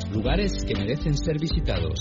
lugares que merecen ser visitados.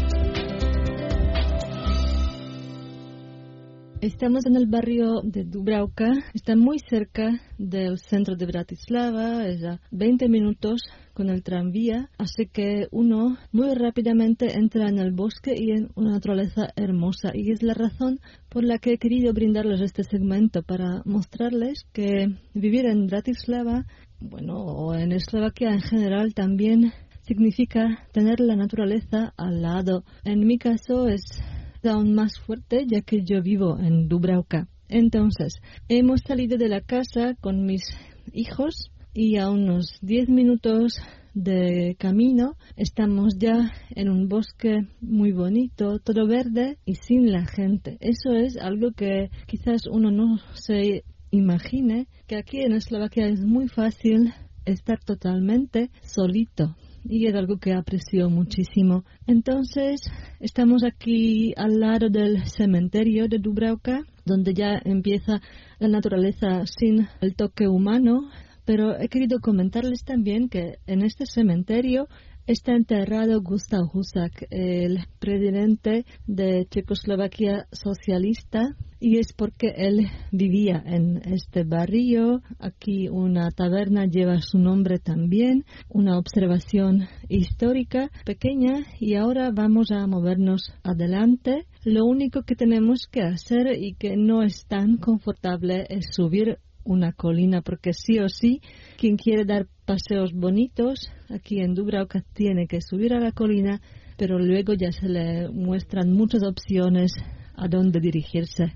Estamos en el barrio de Dubravka, está muy cerca del centro de Bratislava, es a 20 minutos con el tranvía, así que uno muy rápidamente entra en el bosque y en una naturaleza hermosa. Y es la razón por la que he querido brindarles este segmento, para mostrarles que vivir en Bratislava, o en Eslovaquia en general, también significa tener la naturaleza al lado. En mi caso es aún más fuerte, ya que yo vivo en Dubravka. Entonces, hemos salido de la casa con mis hijos y a unos 10 minutos de camino estamos ya en un bosque muy bonito, todo verde y sin la gente. Eso es algo que quizás uno no se imagine, que aquí en Eslovaquia es muy fácil estar totalmente solito. Y es algo que aprecio muchísimo. Entonces, estamos aquí al lado del cementerio de Dubravka, donde ya empieza la naturaleza sin el toque humano. Pero he querido comentarles también que en este cementerio está enterrado Gustav Husak, el presidente de Checoslovaquia socialista, y es porque él vivía en este barrio. Aquí una taberna lleva su nombre también, una observación histórica pequeña, y ahora vamos a movernos adelante. Lo único que tenemos que hacer, y que no es tan confortable, es subir una colina, porque sí o sí, quien quiere dar paseos bonitos aquí en Dubravka tiene que subir a la colina, pero luego ya se le muestran muchas opciones a dónde dirigirse.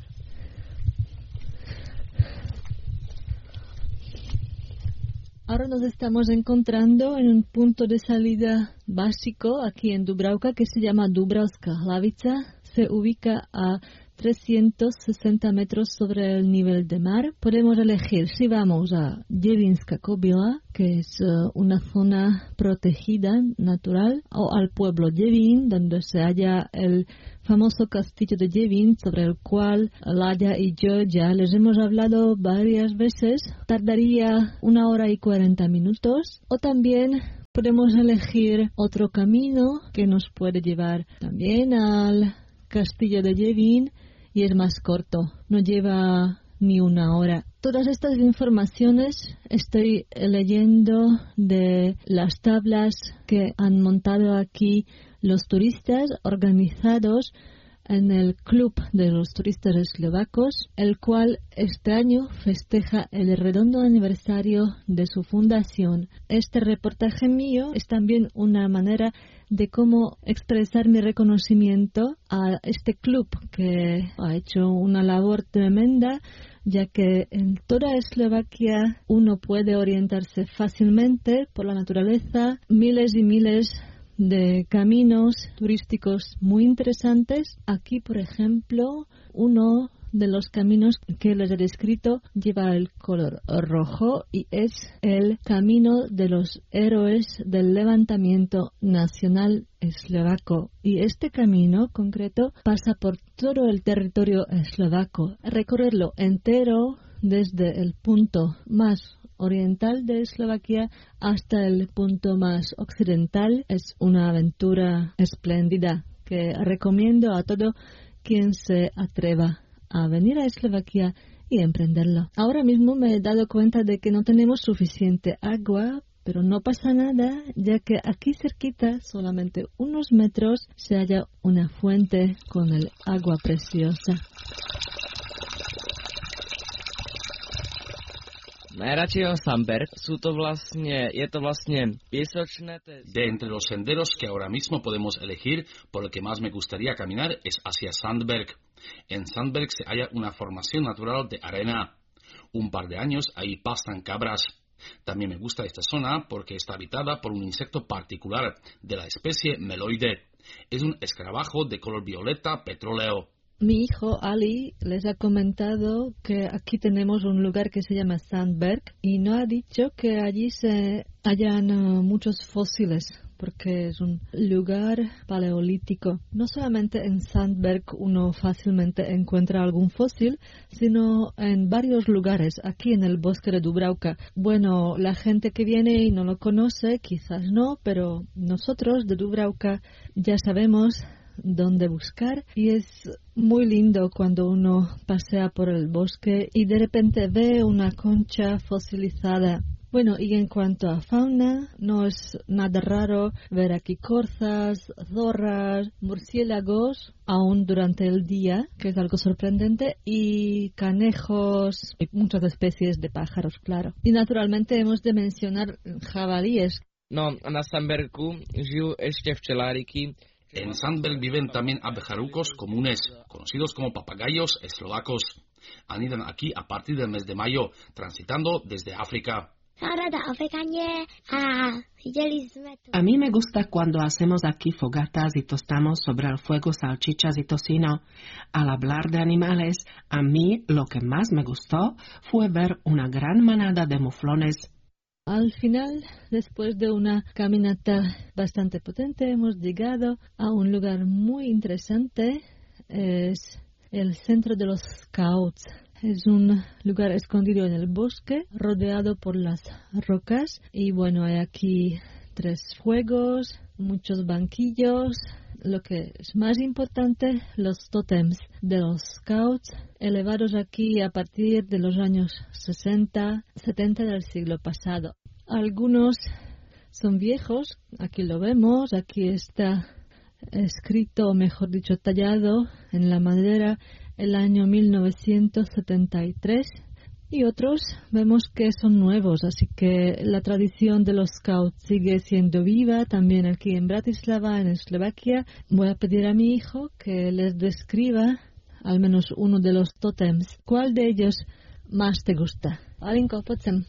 Ahora nos estamos encontrando en un punto de salida básico aquí en Dubravka que se llama Dubravská Hlavica. Se ubica a 360 metros sobre el nivel de mar. Podemos elegir si vamos a Devinská Kobila, que es una zona protegida natural, o al pueblo Devín, donde se halla el famoso castillo de Devín, sobre el cual Láďa y yo ya les hemos hablado varias veces. Tardaría 1 hora y 40 minutos. O también podemos elegir otro camino que nos puede llevar también al castillo de Devín, y es más corto, no lleva ni 1 hora. Todas estas informaciones estoy leyendo de las tablas que han montado aquí los turistas, organizados en el Club de los Turistas Eslovacos, el cual este año festeja el redondo aniversario de su fundación. Este reportaje mío es también una manera de cómo expresar mi reconocimiento a este club, que ha hecho una labor tremenda, ya que en toda Eslovaquia uno puede orientarse fácilmente por la naturaleza, miles y miles de caminos turísticos muy interesantes. Aquí, por ejemplo, uno de los caminos que les he descrito lleva el color rojo y es el camino de los héroes del levantamiento nacional eslovaco. Y este camino concreto pasa por todo el territorio eslovaco. Recorrerlo entero desde el punto más oriental de Eslovaquia hasta el punto más occidental es una aventura espléndida que recomiendo a todo quien se atreva a venir a Eslovaquia y emprenderlo. Ahora mismo me he dado cuenta de que no tenemos suficiente agua, pero no pasa nada, ya que aquí cerquita, solamente unos metros, se halla una fuente con el agua preciosa. Najradšejho Sandberg je to vlastne piesočné. De entre los senderos que ahora mismo podemos elegir, por el que más me gustaría caminar es hacia Sandberg. En Sandberg se halla una formación natural de arena. Un par de años ahí pastan cabras. También me gusta esta zona porque está habitada por un insecto particular de la especie meloide. Es un escarabajo de color violeta petróleo. Mi hijo Ali les ha comentado que aquí tenemos un lugar que se llama Sandberg y no ha dicho que allí se hallan muchos fósiles, porque es un lugar paleolítico. No solamente en Sandberg uno fácilmente encuentra algún fósil, sino en varios lugares, aquí en el bosque de Dubravka. Bueno, la gente que viene y no lo conoce, quizás no, pero nosotros de Dubravka ya sabemos dónde buscar y es muy lindo cuando uno pasea por el bosque y de repente ve una concha fosilizada. Bueno, y en cuanto a fauna, no es nada raro ver aquí corzas, zorras, murciélagos, aún durante el día, que es algo sorprendente, y canejos, y muchas especies de pájaros, claro. Y naturalmente hemos de mencionar jabalíes. No, a na Sandbergu žijú ešte včeláriky. En Sandberg viven también abejarucos comunes, conocidos como papagayos eslovacos. Anidan aquí a partir del mes de mayo, transitando desde África. A mí me gusta cuando hacemos aquí fogatas y tostamos sobre el fuego salchichas y tocino. Al hablar de animales, a mí lo que más me gustó fue ver una gran manada de muflones. Al final, después de una caminata bastante potente, hemos llegado a un lugar muy interesante. Es el centro de los Scouts. Es un lugar escondido en el bosque, rodeado por las rocas. Y bueno, hay aquí 3 fuegos, muchos banquillos. Lo que es más importante, los tótems de los Scouts, elevados aquí a partir de los años 60, 70 del siglo pasado. Algunos son viejos, aquí lo vemos, aquí está escrito, o mejor dicho, tallado en la madera el año 1973 y otros vemos que son nuevos, así que la tradición de los Scouts sigue siendo viva también aquí en Bratislava, en Eslovaquia. Voy a pedir a mi hijo que les describa al menos uno de los tótems. ¿Cuál de ellos más te gusta? Alinko, poď sem.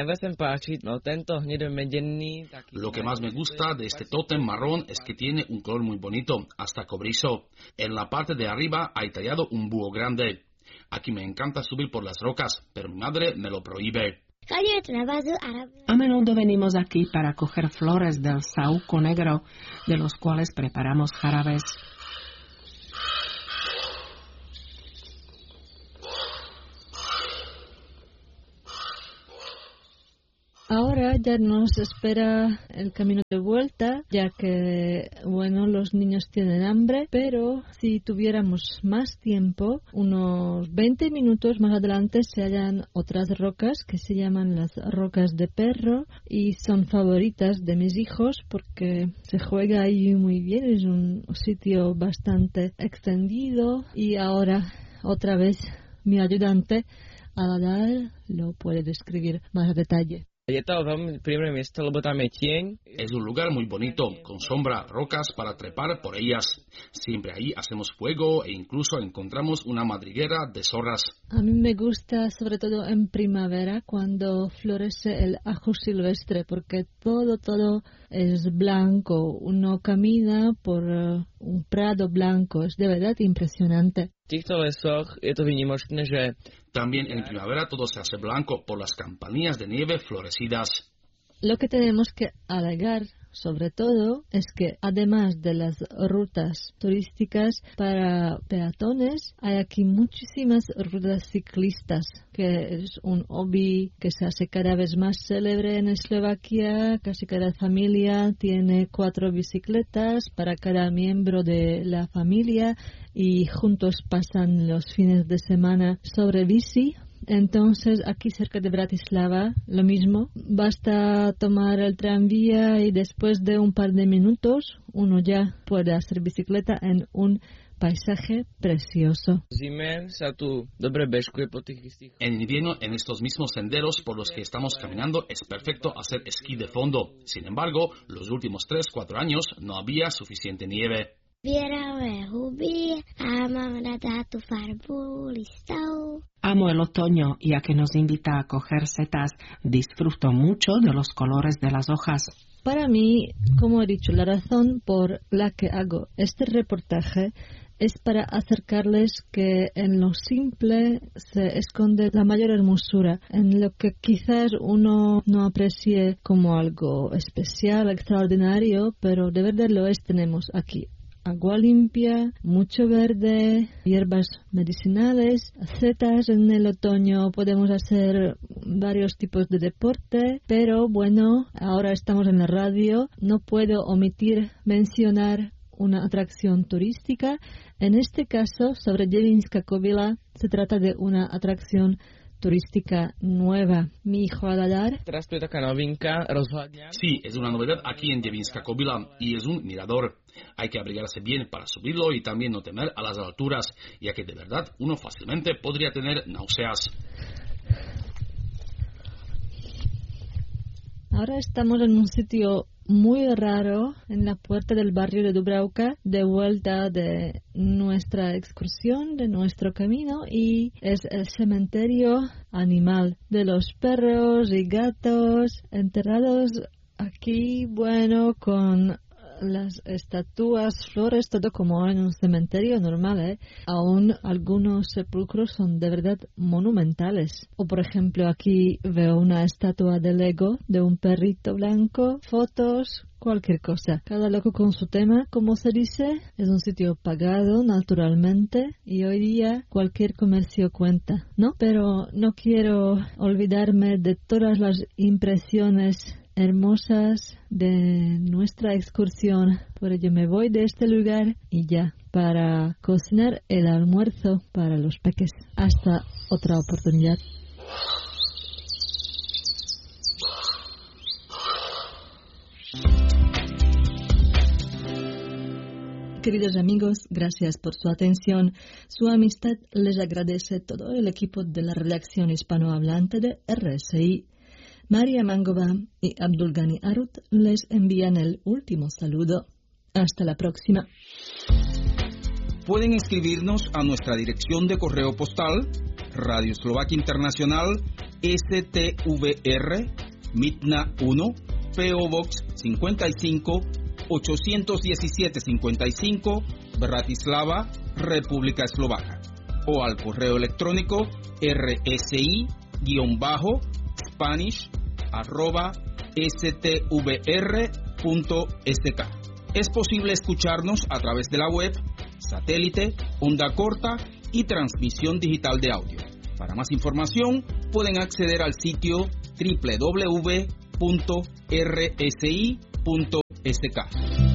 Lo que más me gusta de este tótem marrón es que tiene un color muy bonito, hasta cobrizo. En la parte de arriba hay tallado un búho grande. Aquí me encanta subir por las rocas, pero mi madre me lo prohíbe. A menudo venimos aquí para coger flores del saúco negro, de los cuales preparamos jarabes. Ahora ya nos espera el camino de vuelta, ya que, bueno, los niños tienen hambre, pero si tuviéramos más tiempo, unos 20 minutos más adelante se hallan otras rocas que se llaman las rocas de perro y son favoritas de mis hijos porque se juega ahí muy bien, es un sitio bastante extendido y ahora otra vez mi ayudante Aladar lo puede describir más a detalle. Je to veľmi príjemné miesto, lebo tam je tieň. Es un lugar muy bonito, con sombra, rocas para trepar por ellas. Siempre ahí hacemos fuego e incluso encontramos una madriguera de zorras. A mí me gusta sobre todo en primavera cuando florece el ajo silvestre porque todo es blanco. Uno camina por un prado blanco, es de verdad impresionante. V týchto lesoch je to výnimočné, že también en primavera todo se hace blanco por las campanillas de nieve florecidas. Lo que tenemos que alegar, sobre todo, es que además de las rutas turísticas para peatones, hay aquí muchísimas rutas ciclistas, que es un hobby que se hace cada vez más célebre en Eslovaquia. Casi cada familia tiene 4 bicicletas para cada miembro de la familia y juntos pasan los fines de semana sobre bici. Entonces, aquí cerca de Bratislava, lo mismo. Basta tomar el tranvía y después de un par de minutos, uno ya puede hacer bicicleta en un paisaje precioso. En invierno, en estos mismos senderos por los que estamos caminando, es perfecto hacer esquí de fondo. Sin embargo, los últimos 3-4 años no había suficiente nieve. Amo el otoño, ya que nos invita a coger setas. Disfruto mucho de los colores de las hojas. Para mí, como he dicho, la razón por la que hago este reportaje es para acercarles que en lo simple se esconde la mayor hermosura, en lo que quizás uno no aprecie como algo especial, extraordinario, pero de verdad lo es. Tenemos aquí agua limpia, mucho verde, hierbas medicinales, setas. En el otoño podemos hacer varios tipos de deporte, pero bueno, ahora estamos en la radio, no puedo omitir mencionar una atracción turística. En este caso, sobre Děvínska Kobila, se trata de una atracción turística nueva. Mi hijo Adadar. Sí, es una novedad aquí en Děvínska Kobila y es un mirador. Hay que abrigarse bien para subirlo y también no temer a las alturas, ya que de verdad uno fácilmente podría tener náuseas. Ahora estamos en un sitio muy raro en la puerta del barrio de Dubravka, de vuelta de nuestra excursión, de nuestro camino, y es el cementerio animal de los perros y gatos enterrados aquí, bueno, con las estatuas, flores, todo como en un cementerio normal, ¿eh? Aún algunos sepulcros son de verdad monumentales. O por ejemplo, aquí veo una estatua de Lego de un perrito blanco, fotos, cualquier cosa. Cada loco con su tema, como se dice. Es un sitio pagado naturalmente y hoy día cualquier comercio cuenta, ¿no? Pero no quiero olvidarme de todas las impresiones hermosas de nuestra excursión. Por ello me voy de este lugar y ya, para cocinar el almuerzo para los peques. Hasta otra oportunidad. Queridos amigos, gracias por su atención. Su amistad les agradece todo el equipo de la redacción hispanohablante de RSI. María Mangova y Abdulgani Arut les envían el último saludo. Hasta la próxima. Pueden escribirnos a nuestra dirección de correo postal, Radio Eslovaquia Internacional, STVR, Mitna 1, PO Box 55, 817-55, Bratislava, República Eslovaca, o al correo electrónico rsi-bajo-spanish@stvr.sk. Es posible escucharnos a través de la web, satélite, onda corta y transmisión digital de audio. Para más información, pueden acceder al sitio www.rsi.sk.